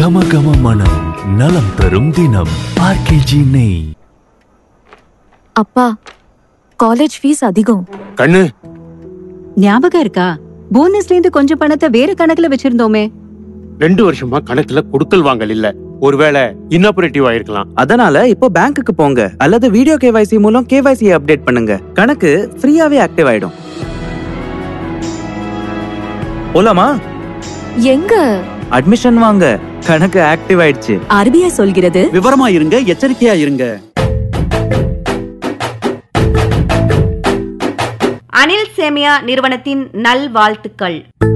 கம கம மனம் நலம் தரும் தினம் ஆர்கேஜி நெய். அப்பா, காலேஜ் ஃபீஸ் அதிகம். கண்ணு, ஞாபகம் இருக்கா? போனஸ்ல இருந்து கொஞ்சம் பணத்தை வேற கணக்குல வச்சிருந்தோமே. 2 வருஷமா கணக்குல கொடுக்கல் வாங்கல் இல்ல. ஒருவேளை இன்னாபரேட்டிவ் ஆயிருக்கலாம். அதனால இப்போ பேங்க்குக்கு போங்க அல்லது வீடியோ கேவைசி மூலம் கேவைசி அப்டேட் பண்ணுங்க. கணக்கு ஃப்ரீயாவே ஆக்டிவ் ஆயிடும். போலாமா? எங்க? அட்மிஷன் வாங்க, கணக்கு ஆக்டிவ் ஆயிடுச்சு. ஆர்பிஐ சொல்கிறது, விவரமா இருங்க, எச்சரிக்கையா இருங்க. அனில் சேமியா நிறுவனத்தின் நல்வாழ்த்துக்கள்.